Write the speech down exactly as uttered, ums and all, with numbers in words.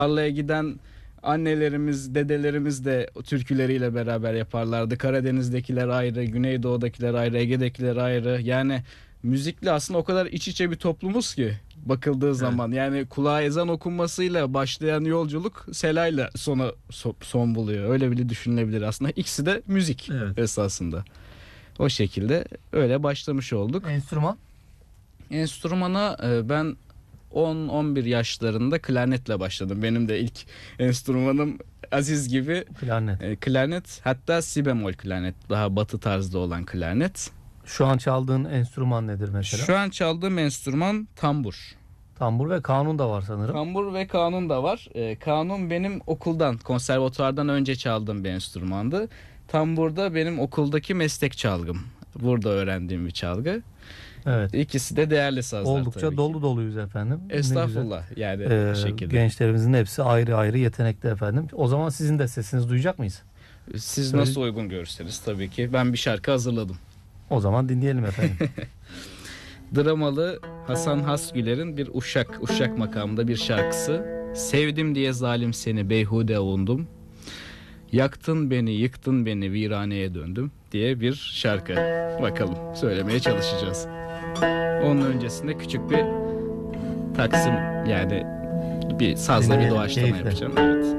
Tarlaya giden annelerimiz, dedelerimiz de türküleriyle beraber yaparlardı. Karadeniz'dekiler ayrı, Güneydoğu'dakiler ayrı, Ege'dekiler ayrı. Yani müzikle aslında o kadar iç içe bir toplumuz ki bakıldığı Evet. zaman. Yani kulağa ezan okunmasıyla başlayan yolculuk selayla sona so- son buluyor. Öyle bile düşünülebilir aslında. İkisi de müzik Evet. esasında. O şekilde öyle başlamış olduk. Enstrüman? Enstrümana e, ben on on bir yaşlarında klarnetle başladım. Benim de ilk enstrümanım Aziz gibi Klarnet. e, klarnet, hatta si bemol klarnet, daha batı tarzda olan klarnet. Şu an çaldığın enstrüman nedir mesela? Şu an çaldığım enstrüman tambur. Tambur ve kanun da var sanırım. Tambur ve kanun da var. E, kanun benim okuldan, konservatuvardan önce çaldığım bir enstrümandı. Tambur da benim okuldaki meslek çalgım. Burada öğrendiğim bir çalgı. Evet. İkisi de değerli sazlar Oldukça tabii ki. dolu doluyuz efendim. Ne güzel. Estağfurullah. Yani Ee, bu şekilde. gençlerimizin hepsi ayrı ayrı yetenekli efendim. O zaman sizin de sesinizi duyacak mıyız? Siz Söyle- nasıl uygun görürseniz tabii ki. Ben bir şarkı hazırladım. O zaman dinleyelim efendim. Dramalı Hasan Hasgüler'in bir Uşak, Uşak makamında bir şarkısı. Sevdim diye zalim seni beyhude avundum. Yaktın beni, yıktın beni, viraneye döndüm diye bir şarkı. Bakalım, söylemeye çalışacağız. Onun öncesinde küçük bir taksim, yani bir sazla bir Dinleyelim, doğaçlama keyifle. yapacağım. Evet.